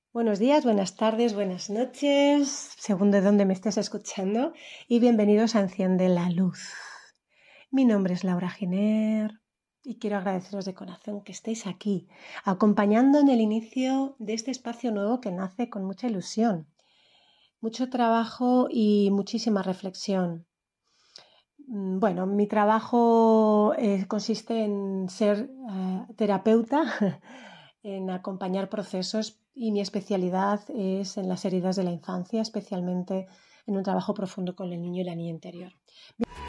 Buenos días, buenas tardes, buenas noches, según de dónde me estés escuchando, y bienvenidos a Enciende la Luz. Mi nombre es Laura Giner y quiero agradeceros de corazón que estéis aquí, acompañando en el inicio de este espacio nuevo que nace con mucha ilusión, mucho trabajo y muchísima reflexión. Bueno, mi trabajo consiste en ser terapeuta, en acompañar procesos y mi especialidad es en las heridas de la infancia, especialmente en un trabajo profundo con el niño y la niña interior.